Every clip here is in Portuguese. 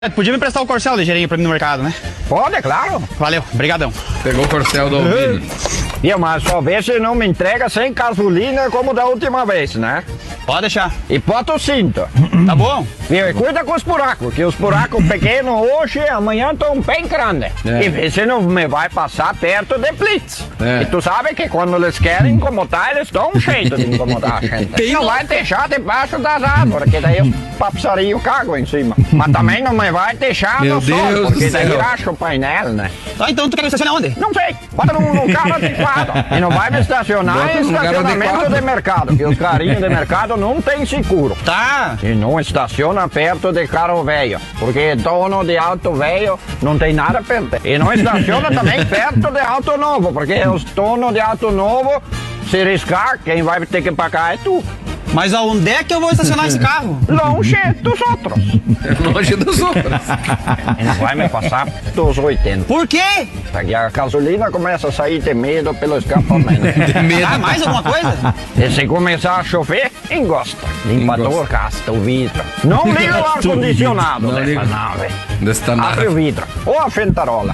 Podia me emprestar o Corcel ligeirinho pra mim no mercado, né? Pode, claro. Valeu, brigadão. Pegou o Corcel do Albino. E mas só vê se não me entrega sem gasolina como da última vez, né? Pode deixar. E bota o cinto. Tá bom? E cuida com os buracos, que os buracos pequenos hoje, amanhã estão bem grandes. É. E vê se não me vai passar perto de blitz. É. E tu sabe que quando eles querem incomodar, eles dão um jeito de incomodar a gente. Não vai deixar debaixo das árvores, que daí os papsarios cagam em cima. Mas também não me vai deixar Meu no sol, Deus porque do daí céu. racha o painel, né? Tá, então tu quer me estacionar onde? Não sei, bota num carro adequado. E não vai me estacionar Bota em num lugar estacionamento adequado. de mercado, que os carinhos de mercado não tem seguro. Tá. E não estaciona perto de carro velho, porque dono de auto velho não tem nada a perder. E não estaciona também perto de auto novo, porque os donos de auto novo, se riscar, quem vai ter que pagar é tu. Mas aonde é que eu vou estacionar esse carro? Longe dos outros. Longe dos outros. E não vai me passar dos 80. Por quê? Porque a gasolina começa a sair de medo pelo escapamento. Ah, mais alguma coisa? E se começar a chover, engosta. Limpador gasta o vidro. Não liga o ar-condicionado Não dessa liga. nave. Desta Abre nave. o vidro. Ou a fentarola.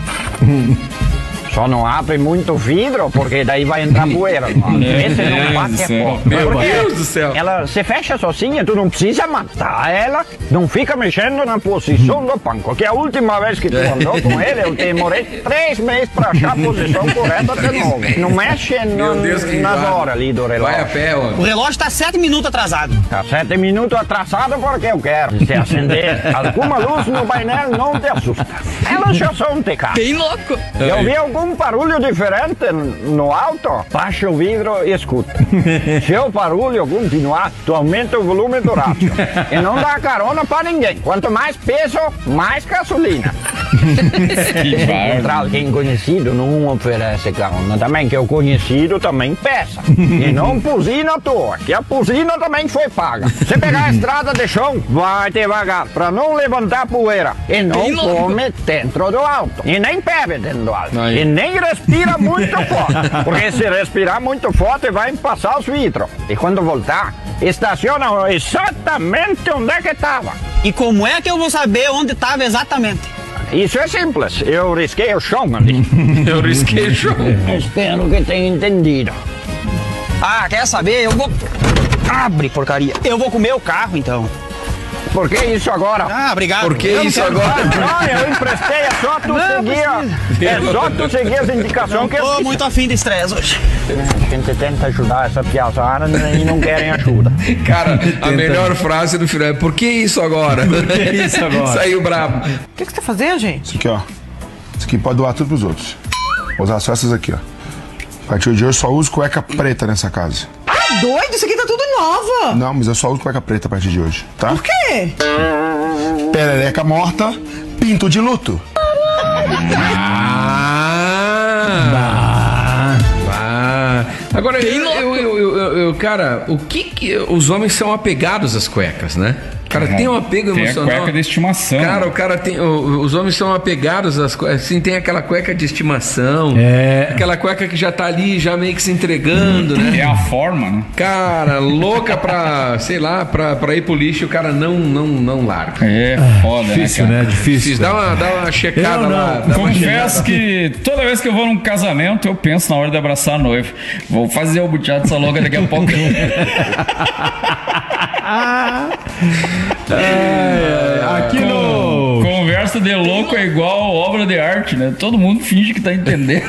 Só não abre muito vidro, porque daí vai entrar poeira. Esse não bate a porta. Meu Porque Deus do céu. ela se fecha sozinha, tu não precisa matar ela, não fica mexendo na posição do banco. Que a última vez que tu andou com ele, eu demorei 3 meses pra achar a posição correta de novo. Não mexe Meu Deus, que nas vai. horas ali do relógio. Vai a pé, ó. O relógio tá 7 minutos atrasado. Tá 7 minutos atrasado porque eu quero. Se acender alguma luz no painel, não te assusta. Elas já são de carro. Bem louco. Eu vi algum barulho diferente no alto, baixa o vidro e escuta. Se o barulho continuar, tu aumenta o volume do rádio. E não dá carona pra ninguém. Quanto mais peso, mais gasolina. Se encontrar alguém conhecido, não oferece carona também, que o conhecido também peça. E não buzina à toa, que a buzina também foi paga. Se pegar a estrada de chão, vai devagar, pra não levantar poeira. E não Bem louco. come dentro do alto. E nem bebe dentro do alto. Aí. E nem respira muito forte. Porque se respirar muito forte, vai passar os vidros. E quando voltar, estaciona exatamente onde é que estava. E como é que eu vou saber onde tava exatamente? Isso é simples. Eu risquei o chão ali. Eu risquei o chão. Espero que tenha entendido. Ah, quer saber? Eu vou... Abre, porcaria. Eu vou comer o carro, então. Por que isso agora? Ah, obrigado. Por que Eu não isso quero- agora? Não, eu emprestei, é só tu seguir. É só tu seguir as indicações que eu Tô fiz. muito afim de estresse hoje. A gente tenta ajudar essa piazada e não querem ajuda. Cara, a melhor frase do final é: por que isso agora? Por que isso agora? Saiu brabo. O que você tá fazendo, gente? Isso aqui, ó. Isso aqui pode doar tudo pros outros. Vou usar só essas aqui, ó. A partir de hoje, só uso cueca preta nessa casa. Ah, doido? Isso aqui tá tudo nova. Não, mas eu só uso cueca preta a partir de hoje, tá? Por quê? Perereca morta, pinto de luto. Agora, cara, o que os homens são apegados às cuecas, né? Cara, tem um apego Tem a emocional. cueca de estimação. Cara, o cara tem. Os homens são apegados às cuecas. Assim, tem aquela cueca de estimação. É. Aquela cueca que já tá ali, já meio que se entregando, É né? a forma, né? Cara, louca pra, sei lá, pra ir pro lixo, o cara não larga. É foda, Difícil, né, né? Difícil. Dá uma checada Eu não. lá. cara? Confesso que toda vez que eu vou num casamento, eu penso na hora de abraçar a noiva. Vou fazer o buteado dessa louca daqui a pouco. Aqui no... Conversa de louco é igual obra de arte, né? Todo mundo finge que tá entendendo.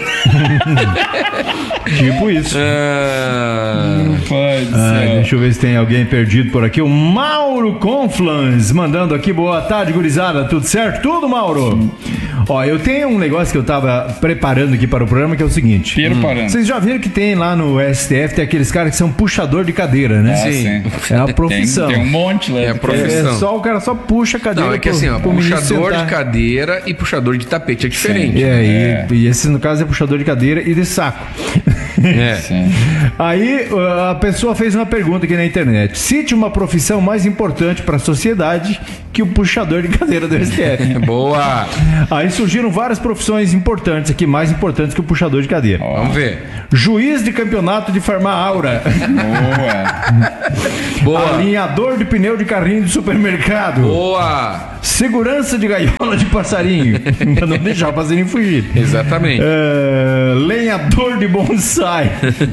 Tipo isso. Pai do Ai, céu. deixa eu ver se tem alguém perdido por aqui. O Mauro Conflans mandando aqui. Boa tarde, gurizada. Tudo certo? Tudo, Mauro? Ó, eu tenho um negócio que eu tava preparando aqui para o programa, que é o seguinte. Preparando. Vocês já viram que tem lá no STF, tem aqueles caras que são puxador de cadeira, né? Ah, sim. É uma profissão. Tem um monte lá. É a profissão. O cara só puxa a cadeira. Não, é que assim, ó, pro ministro puxador sentar. de cadeira e puxador de tapete é diferente. E esse, no caso, é puxador de cadeira e de saco. É. Sim. Aí a pessoa fez uma pergunta aqui na internet. Cite uma profissão mais importante para a sociedade que o puxador de cadeira do STF. Boa! Aí surgiram várias profissões importantes aqui, mais importantes que o puxador de cadeira. Vamos ver. Juiz de campeonato de Farma-Aura. Boa. Boa! Alinhador de pneu de carrinho de supermercado. Boa! Segurança de gaiola de passarinho. Pra não deixar o passarinho fugir. Exatamente. Lenhador de bonsai.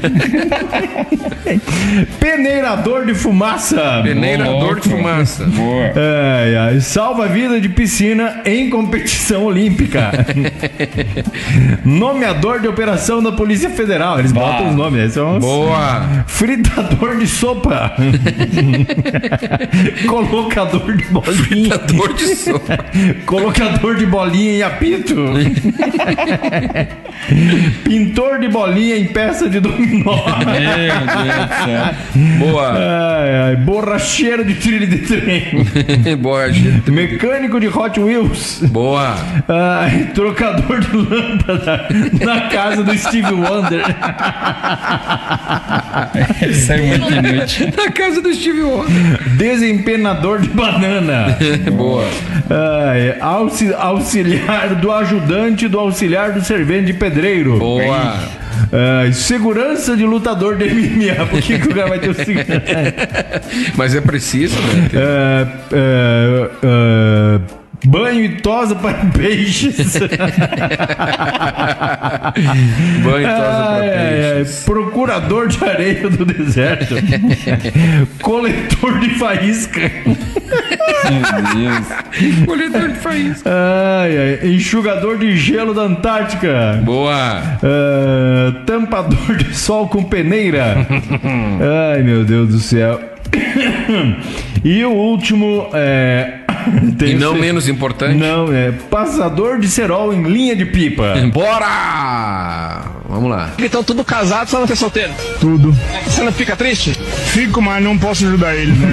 Peneirador de fumaça. Peneirador de fumaça. Boa. Salva-vida de piscina em competição olímpica. Nomeador de operação da Polícia Federal. Eles botam os nomes. Eles são Boa. Fritador de sopa. Colocador de bolinha. Fritador de sopa. Colocador de bolinha em apito. Pintor de bolinha em peça de dominó. Meu Deus do céu. Boa. Borracheiro de trilho de trem. Boa, gente. Mecânico de Hot Wheels. Boa. Trocador de lâmpada na casa do Steve Wonder. Isso é muito inútil. Na casa do Steve Wonder. Desempenador de banana. Boa. Auxiliar do ajudante do auxiliar do servente de pedreiro. Boa. Segurança de lutador de MMA. Por que o cara vai ter o segurança? Mas é preciso, né? Banho e tosa para peixes. Banho e tosa para peixes. Procurador de areia do deserto. Coletor de faísca. Meu Deus. Coletor de faísca. Enxugador de gelo da Antártica. Boa. Tampador de sol com peneira. Ai, meu Deus do céu. E o último E não menos importante. Não, passador de cerol em linha de pipa. Bora! Vamos lá. Então tudo casado, só não ter solteiro. Tudo. Você não fica triste? Fico, mas não posso ajudar ele, né?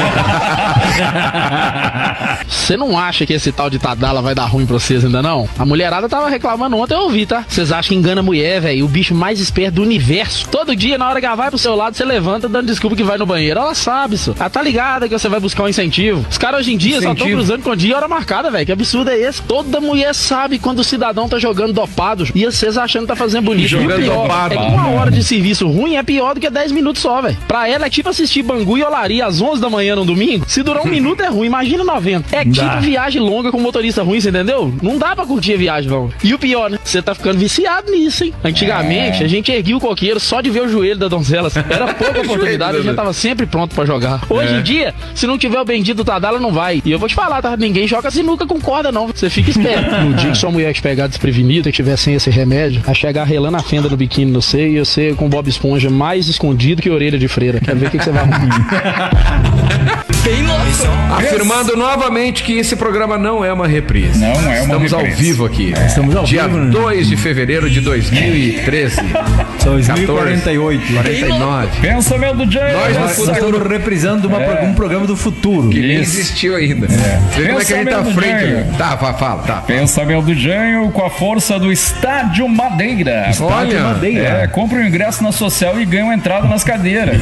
Você não acha que esse tal de Tadala vai dar ruim pra vocês ainda não? A mulherada tava reclamando ontem, eu ouvi, tá? Vocês acham que engana a mulher, velho? O bicho mais esperto do universo. Todo dia, na hora que ela vai pro seu lado, você levanta dando desculpa que vai no banheiro. Ela sabe isso. Ela tá ligada que você vai buscar um incentivo. Os caras hoje em dia só estão cruzando com dia e hora marcada, velho. Que absurdo é esse? Toda mulher sabe quando o cidadão tá jogando dopado e vocês achando que tá fazendo bonito. Jogando E o pior dopado. é que uma hora de serviço ruim é pior do que 10 minutos só, velho. Pra ela é tipo assistir Bangu e Olaria às 11 da manhã no domingo. Se durar um minuto é ruim, imagina 90. É tipo viagem longa com motorista ruim, você entendeu? Não dá pra curtir a viagem, não. E o pior, né? Você tá ficando viciado nisso, hein? Antigamente, a gente erguia o coqueiro só de ver o joelho da donzela. Era pouca oportunidade, a gente tava sempre pronto pra jogar. Hoje em dia, se não tiver o bendito Tadala, não vai. E eu vou te falar, tá? Ninguém joga sinuca com corda, não. Você fica esperto. No dia que sua mulher te pegar desprevenida e tiver sem esse remédio, a chegar relando a fenda no biquíni no seio e você com Bob Esponja mais escondido que orelha de freira. Quero ver o que você vai arrumar. Afirmando novamente que esse programa não é uma reprise. Não é uma Estamos reprise. ao vivo aqui. Estamos ao Dia vivo, né? 2 de fevereiro de 2013. 2048. 49. Pensamento do Jay. Nós Nós estamos reprisando um programa do futuro. Que nem Isso. existiu ainda. Você vê como é que a gente tá à Pensamento frente. Jânio. Né? Tá, fala. Tá. Pensamento do Jânio com a força do Estádio Madeira. Olha, Madeira. Compre um ingresso na social e ganha uma entrada nas cadeiras.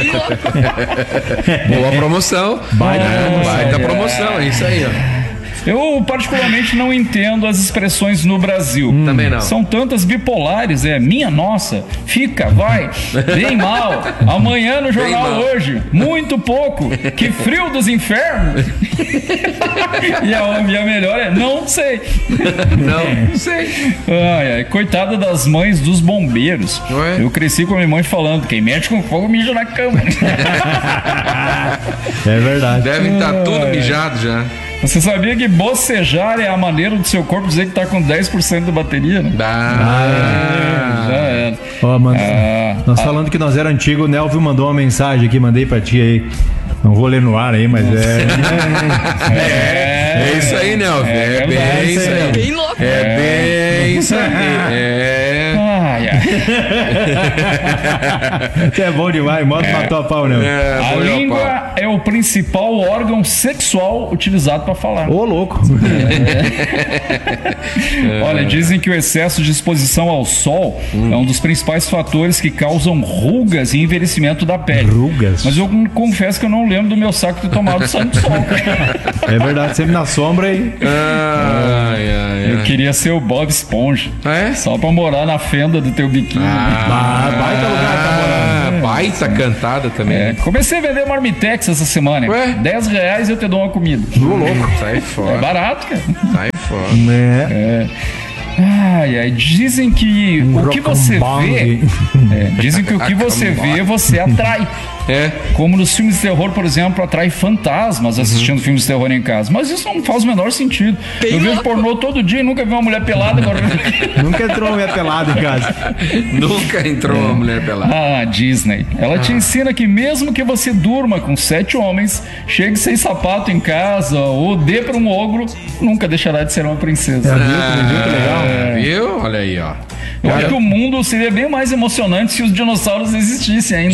Boa promoção. Baita promoção, é isso aí, ó. Eu particularmente não entendo as expressões no Brasil. Também não. São tantas bipolares, minha nossa, fica, vai, bem mal, amanhã no jornal mal. hoje, muito pouco, que frio dos infernos. E a melhor é, não sei. Não sei. Ai, coitada das mães dos bombeiros. Ué? Eu cresci com a minha mãe falando, quem mexe com fogo mija na cama. É verdade. Deve estar tudo mijado já. Você sabia que bocejar é a maneira do seu corpo dizer que tá com 10% da bateria, né? Já era. Ó, nós falando que nós era antigo, o Nelvio mandou uma mensagem aqui, mandei pra ti aí. Não vou ler no ar aí, mas É isso aí, Nelvio. É bem isso aí. Bem louco. É bem isso aí. Ai, ai. Você é bom demais, modo matou a pau, Nelvio. A língua é o principal órgão sexual utilizado para falar. Ô, louco. Olha, dizem que o excesso de exposição ao sol é um dos principais fatores que causam rugas e envelhecimento da pele. Rugas? Mas eu confesso que eu não lembro do meu saco ter tomado sangue de sol. É verdade, sempre na sombra aí. Eu queria ser o Bob Esponja. É? Só pra morar na fenda do teu biquíni. Baita lugar pra morar. baita cantada também. Comecei a vender marmitex essa semana. Ué? R$10 e eu te dou uma comida. Louco. Sai fora. É barato, cara. Sai fora. Ai, dizem que o que você vê. Dizem que o que você vê, você atrai. Como nos filmes de terror, por exemplo, atrai fantasmas assistindo filmes de terror em casa. Mas isso não faz o menor sentido. Eu vejo pornô todo dia e nunca vi uma mulher pelada. Nunca entrou uma mulher pelada em casa. Nunca entrou uma mulher pelada. Ah, Disney. Ela te ensina que mesmo que você durma com 7 homens, chegue sem sapato em casa ou dê para um ogro, nunca deixará de ser uma princesa. Viu que legal? Viu? Olha aí, ó. Eu acho que o mundo seria bem mais emocionante se os dinossauros existissem ainda.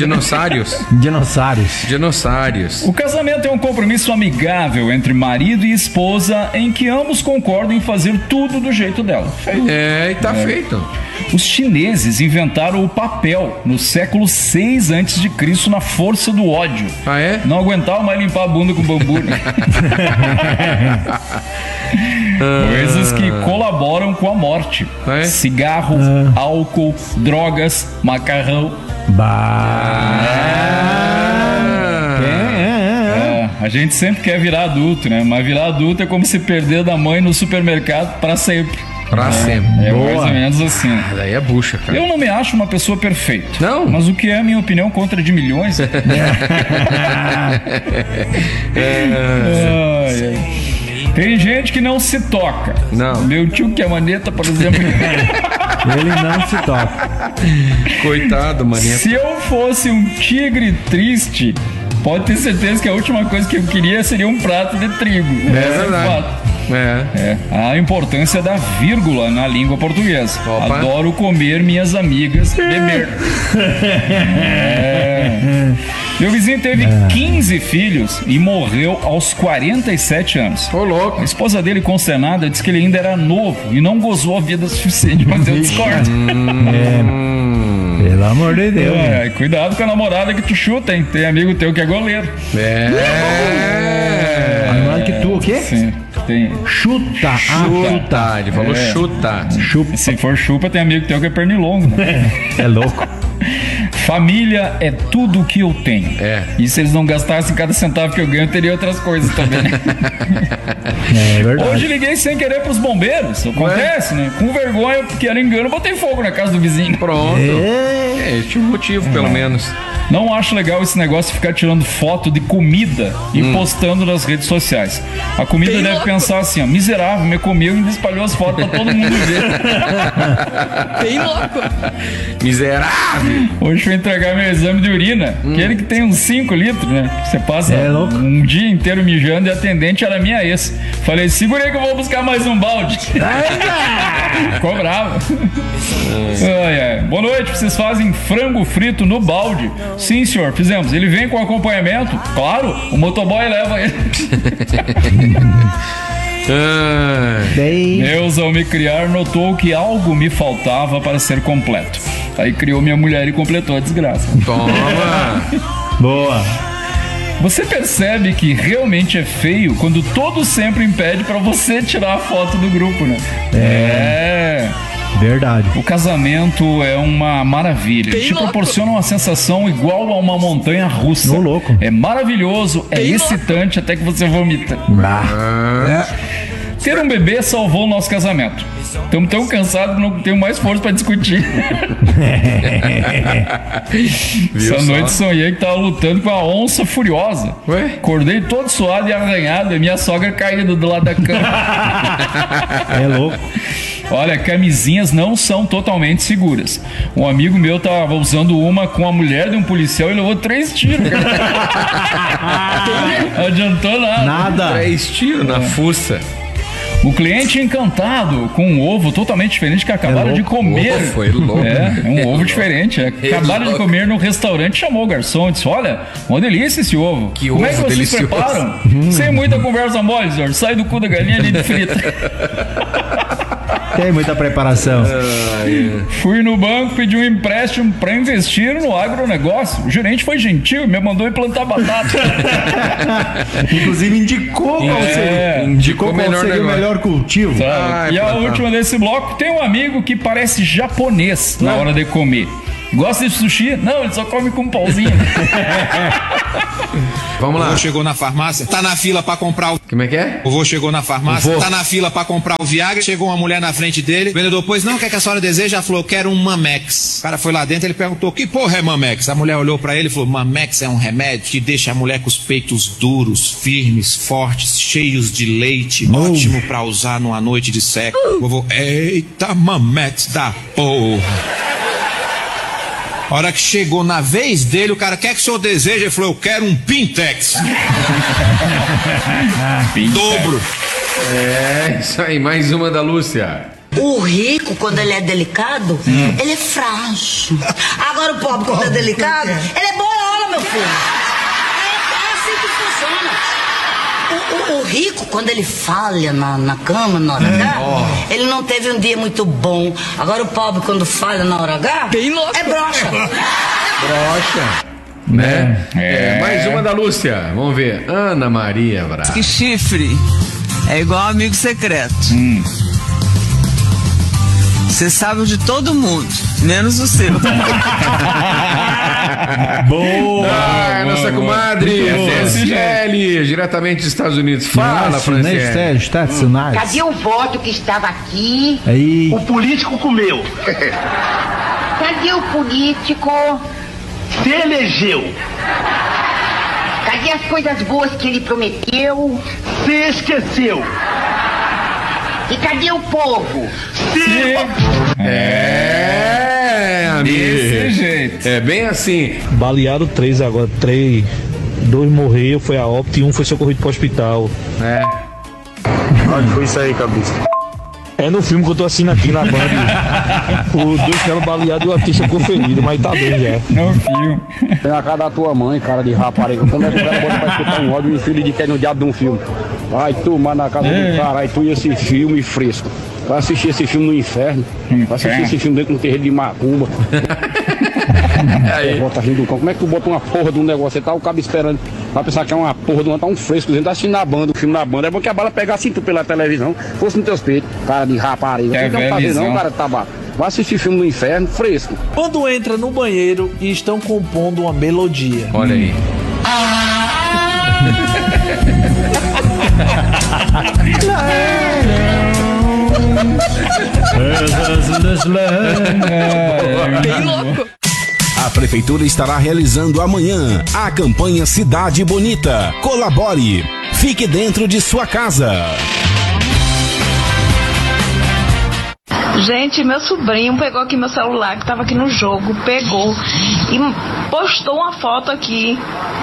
Dinossauros. O casamento é um compromisso amigável entre marido e esposa em que ambos concordam em fazer tudo do jeito dela. E tá feito. Os chineses inventaram o papel no século 6 a.C. na força do ódio. Ah, é? Não aguentava mais limpar a bunda com bambu. Coisas que colaboram com a morte. Cigarro, álcool, drogas, macarrão. A gente sempre quer virar adulto, né? Mas virar adulto é como se perder da mãe no supermercado para sempre. Pra sempre. É mais ou menos assim. Daí é bucha, cara. Eu não me acho uma pessoa perfeita. Não? Mas o que é a minha opinião contra de milhões? Tem gente que não se toca. Não. Meu tio que é maneta, por exemplo. Ele não se toca. Coitado, maneta. Se eu fosse um tigre triste, pode ter certeza que a última coisa que eu queria seria um prato de trigo. É verdade. A importância da vírgula na língua portuguesa. Opa. Adoro comer minhas amigas, beber. Meu vizinho teve 15 filhos e morreu aos 47 anos. Ô, louco. A esposa dele, consternada, disse que ele ainda era novo e não gozou a vida suficiente, mas eu discordo. Pelo amor de Deus. Cuidado com a namorada que tu chuta, hein? Tem amigo teu que é goleiro. Agora que tu o quê? Sim. Tem. Chuta. Ele falou chuta. Se for chupa, tem amigo teu que é pernilongo. Né? É louco. Família é tudo o que eu tenho. E se eles não gastassem cada centavo que eu ganho, eu teria outras coisas também. É verdade. Hoje liguei sem querer pros bombeiros. Acontece, né? Com vergonha, porque era engano, botei fogo na casa do vizinho. Pronto. Tinha um motivo, pelo menos. Não acho legal esse negócio de ficar tirando foto de comida e postando nas redes sociais. A comida deve pensar assim, ó, miserável, me comeu e ainda espalhou as fotos pra todo mundo ver. Bem louco. Miserável. Hoje fui entregar meu exame de urina, aquele que tem uns 5 litros, né? Você passa um dia inteiro mijando e a atendente era minha ex. Falei, segura aí que eu vou buscar mais um balde. Ficou bravo. Boa noite, vocês fazem frango frito no balde? Sim, senhor, fizemos. Ele vem com acompanhamento? Claro, o motoboy leva ele. Deus, ao me criar, notou que algo me faltava para ser completo. Aí criou minha mulher e completou a desgraça. Toma! Boa. Você percebe que realmente é feio quando todo sempre impede para você tirar a foto do grupo, né? Verdade. O casamento é uma maravilha. Te proporciona uma sensação igual a uma montanha russa. Ô, louco. É maravilhoso, é excitante até que você vomita. Ter um bebê salvou o nosso casamento. Estamos tão cansados que não tenho mais força para discutir. Essa noite sonhei que tava lutando com a onça furiosa. Acordei todo suado e arranhado e minha sogra caída do lado da cama. É louco. Olha, camisinhas não são totalmente seguras. Um amigo meu tava usando uma com a mulher de um policial e levou 3 tiros. Não adiantou nada. 3 tiros na fuça. O cliente encantado com um ovo totalmente diferente que acabaram de comer. Foi louco. Um ovo diferente. Acabaram de comer no restaurante, chamou o garçom e disse, olha, uma delícia esse ovo. Como é que vocês delicioso. preparam? Sem muita conversa mole, senhor. Sai do cu da galinha ali de frita. Tem muita preparação. Fui no banco, pedi um empréstimo para investir no agronegócio. O gerente foi gentil e me mandou ir plantar batata. Inclusive indicou qual seria o melhor cultivo. E a última desse bloco, tem um amigo que parece japonês na hora de comer. Gosta de sushi? Não, ele só come com pauzinho. Vamos lá. O vô chegou na farmácia, tá na fila pra comprar o... Como é que é? O vô chegou na farmácia, tá na fila pra comprar o Viagra, chegou uma mulher na frente dele, o vendedor, pois não, o que é que a senhora deseja? Ela falou, quero um Mamex. O cara foi lá dentro, ele perguntou, que porra é Mamex? A mulher olhou pra ele e falou, Mamex é um remédio que deixa a mulher com os peitos duros, firmes, fortes, cheios de leite, ótimo pra usar numa noite de sexo. O vovô, eita Mamex da porra. A hora que chegou na vez dele, o cara, o que é que o senhor deseja? Ele falou, eu quero um Pintex. Dobro. É, isso aí, mais uma da Lúcia. O rico, quando ele é delicado, ele é frágil. Agora o pobre, quando é delicado, ele é boiola, meu filho. É assim que funciona. O rico, quando ele falha na cama, na hora H, ele não teve um dia muito bom. Agora o pobre, quando falha na hora H, é broxa. Broxa. Né? Mais uma da Lúcia. Vamos ver. Ana Maria Braga. Que chifre é igual amigo secreto. Você sabe o de todo mundo, menos o seu. Boa! Nossa comadre, Franciele, diretamente dos Estados Unidos. Fala, Franciele. Cadê o voto que estava aqui? Aí. O político comeu. Cadê o político? Se elegeu. Cadê as coisas boas que ele prometeu? Se esqueceu. E cadê o povo? Amigo. Desse jeito. É bem assim. Balearam 3 agora. 2 morreram, foi a óbito e 1 foi socorrido pro hospital. Onde foi isso aí, cabeça? É no filme que eu tô assistindo aqui na Band. Os 2 ficaram baleados e o artista ficou ferido, mas tá bem já. No filme. Tem a cara da tua mãe, cara de rapariga. Como é que o cara bota pra escutar um ódio e filho de quer no diabo de um filme? Vai tomar na casa do caralho, tu e esse filme fresco. Vai assistir esse filme no inferno. Vai assistir esse filme dentro de um terreiro de macumba. Bota rindo do cão. Como é que tu bota uma porra de um negócio? Você tá o cabo esperando. Vai pensar que é uma porra de um, tá um fresco dentro, tá assistindo na banda, o filme na banda. É bom que a bala pegasse tu pela televisão, fosse nos teus peitos. Cara de rapariga. Não tem fazer não, cara de tabaco. Vai assistir filme no inferno, fresco. Quando entra no banheiro e estão compondo uma melodia. Olha aí. Bem louco. A Prefeitura estará realizando amanhã a campanha Cidade Bonita. Colabore. Fique dentro de sua casa. Gente, meu sobrinho pegou aqui meu celular, que tava aqui no jogo, pegou e postou uma foto aqui.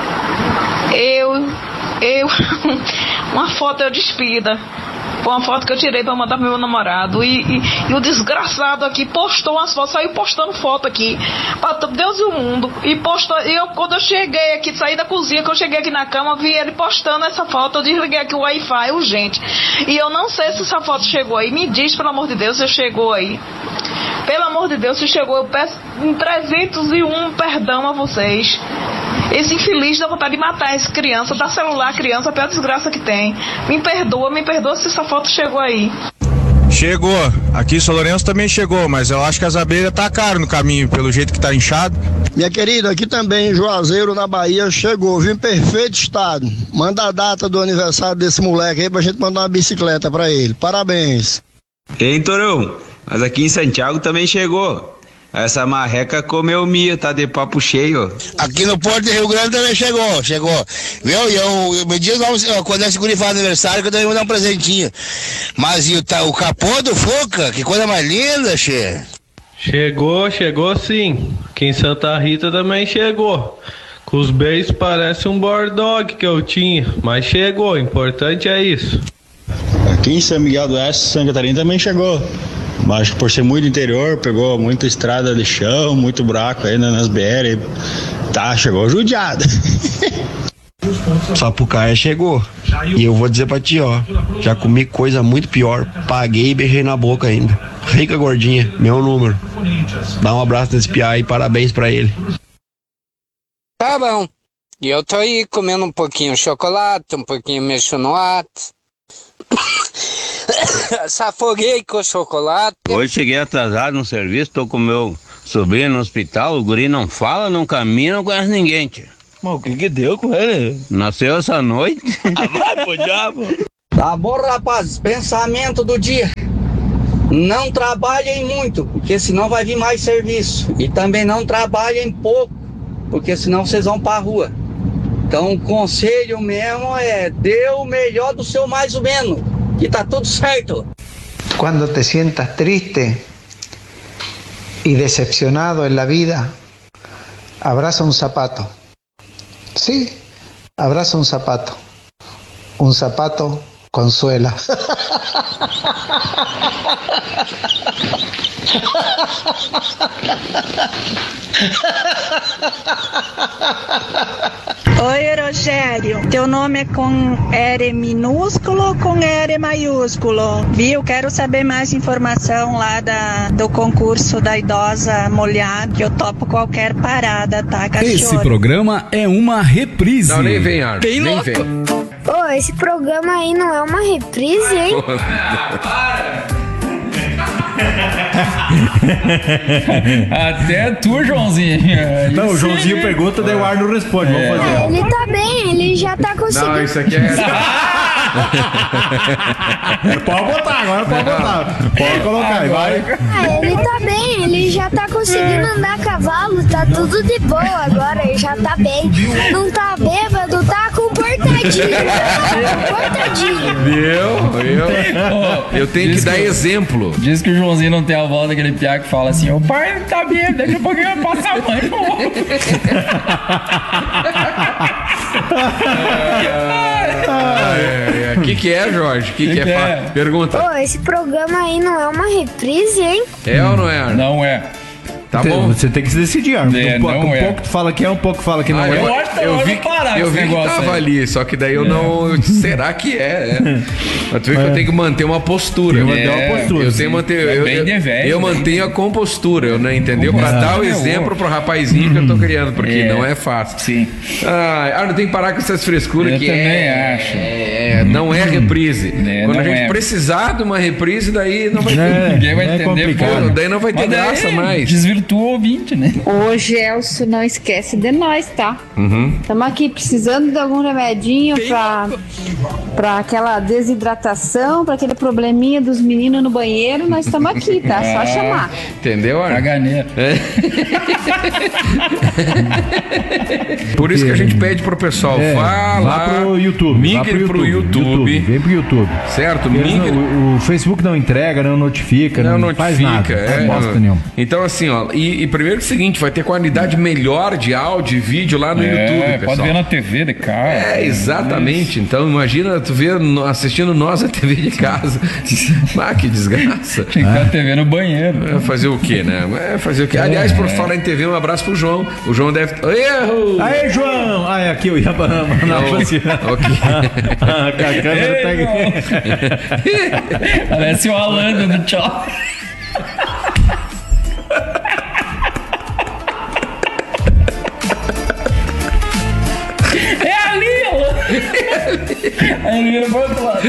Uma foto eu despida. Foi uma foto que eu tirei pra mandar pro meu namorado. E o desgraçado aqui postou umas fotos, saiu postando foto aqui pra Deus e o mundo. E postou. E quando eu cheguei aqui, saí da cozinha, que eu cheguei aqui na cama, vi ele postando essa foto. Eu desliguei aqui o Wi-Fi urgente. E eu não sei se essa foto chegou aí. Me diz, pelo amor de Deus, se chegou aí. Pelo amor de Deus, se chegou, eu peço em 301 perdão a vocês. Esse infeliz dá vontade de matar essa criança, dar celular à criança, a pior desgraça que tem. Me perdoa se essa foto chegou aí. Chegou. Aqui em São Lourenço também chegou, mas eu acho que as abelhas tá caro no caminho, pelo jeito que tá inchado. Minha querida, aqui também em Juazeiro, na Bahia, chegou, viu, em perfeito estado. Manda a data do aniversário desse moleque aí pra gente mandar uma bicicleta pra ele. Parabéns. Ei, Torão, mas aqui em Santiago também chegou. Essa marreca comeu milho, tá de papo cheio. Aqui no Porto de Rio Grande também chegou. Viu? E eu me diz, quando esse guri faz aniversário, que eu também vou dar um presentinho. Mas e o capô do Fuca? Que coisa mais linda, che. Chegou sim. Aqui em Santa Rita também chegou. Com os beijos parece um Bulldog que eu tinha, mas chegou, o importante é isso. Aqui em São Miguel do Oeste, Santa Catarina também chegou. Mas por ser muito interior, pegou muita estrada de chão, muito buraco ainda nas BR. Tá, chegou judiado. Sapucaia chegou. E eu vou dizer pra ti, ó, já comi coisa muito pior. Paguei e beijei na boca ainda. Rica gordinha, meu número. Dá um abraço nesse piá e parabéns pra ele. Tá bom. E eu tô aí comendo um pouquinho de chocolate, um pouquinho mexo no ato. Safoguei com chocolate. Hoje cheguei atrasado no serviço, tô com meu Sobrinho no hospital, o guri não fala, não caminha, não conhece ninguém, tio. Mas o que deu com ele? Nasceu essa noite. Vai pro diabo. Tá bom, rapazes, pensamento do dia. Não trabalhem muito, porque senão vai vir mais serviço. E também não trabalhem pouco, porque senão vocês vão pra rua. Então o conselho mesmo é dê o melhor do seu mais ou menos, que tá tudo certo. Quando te sientas triste y decepcionado en la vida, abraza un zapato. Sí, abraza un zapato. Un zapato consuela. Oi, Rogério. Teu nome é com R minúsculo ou com R maiúsculo? Viu? Quero saber mais informação lá do concurso da idosa molhada, que eu topo qualquer parada, tá, cachorro? Esse programa é uma reprise. Não, nem vem, Arthur. Bem nem louco. vem. Ô, esse programa aí não é uma reprise, hein? Até tu, Joãozinho. Não, o Joãozinho pergunta, daí o Arno responde. Vamos fazer. Ele tá bem, ele já tá conseguindo. Não, isso aqui é... Pode botar, agora pode botar. Pode colocar aí, vai. Ele tá bem, ele já tá conseguindo andar a cavalo, tá tudo de boa agora, ele já tá bem. Não tá bêbado, tá comportadinho. Eu tenho que dar exemplo. Diz que o Joãozinho não tem a voz daquele piá que fala assim: o pai não tá bem, daqui a pouquinho vai passar a mãe, pô. O que é, Jorge? O que é? Pergunta. Ô, esse programa aí não é uma reprise, hein? É ou não é, Arno? Não é. Tá bom. Você tem que se decidir, Arno. É, um pouco tu fala que é, um pouco fala que não é. Eu acho que eu vi que tava ali, só que daí eu não... Será que é? Mas tu vê que eu tenho que manter uma postura. Eu manter uma postura. Eu tenho que manter... Eu mantenho a compostura, eu não entendeu? Pra dar o exemplo pro rapazinho que eu tô criando, porque não é fácil. Sim. Arno, tem que parar com essas frescuras eu que também acho. não é reprise. Quando a gente é. precisar de uma reprise, daí não vai ter... Ninguém vai entender. Pô, daí não vai ter graça mais. Desvirtua o ouvinte, né? Ô, Gelson, não esquece de nós, tá? Estamos aqui precisando de algum remedinho pra aquela desidratação, pra aquele probleminha dos meninos no banheiro. Nós estamos aqui, tá? Só chamar. Entendeu, Arno? Caganeira. Por isso que a gente pede pro pessoal, vá lá pro YouTube. Migre pro YouTube. Vem pro YouTube. Certo? O Facebook não entrega, não notifica, não faz nada. Não bosta nenhuma. Então, assim, ó, e primeiro é o seguinte, vai ter qualidade melhor de áudio e vídeo lá no YouTube, pessoal. Pode ver na TV de casa. Exatamente. Então, imagina tu ver assistindo nós a TV de casa. Que desgraça. Tinha que ter a TV no banheiro. Fazer o quê, né? Fazer o quê? Aliás, por falar em TV, um abraço pro João. O João deve... Erro! Aê, João! Ai, aqui eu ia mandar a câmera pega. Parece o Alan do Tchau. É ali, Alan! Aí ele vira pro outro lado.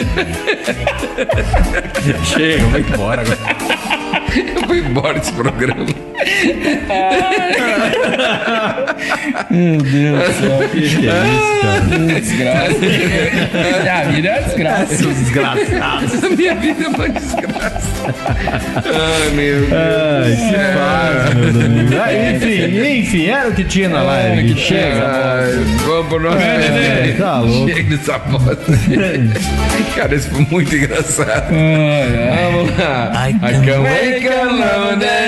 Chega, vai embora agora. Eu vou embora desse programa. Meu Deus do céu. Que é isso, cara? Desgraça. A vida é uma desgraça. Desgraçado. A minha vida é uma desgraça. Ai, meu Deus. Que faz, meu Deus. Enfim, era o que tinha na live. Chega. Vamos pro nosso Tá louco. Chega dessa foto. Cara, isso foi muito engraçado. Vamos lá. I can wake alone